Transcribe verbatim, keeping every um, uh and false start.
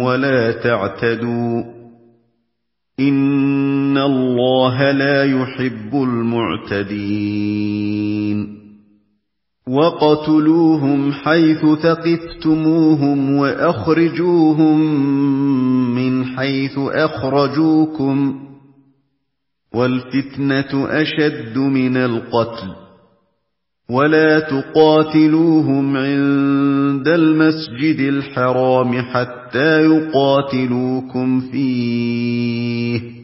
ولا تعتدوا إن الله لا يحب المعتدين وقتلوهم حيث ثقفتموهم وأخرجوهم من حيث أخرجوكم والفتنة أشد من القتل ولا تقاتلوهم عند المسجد الحرام حتى يقاتلوكم فيه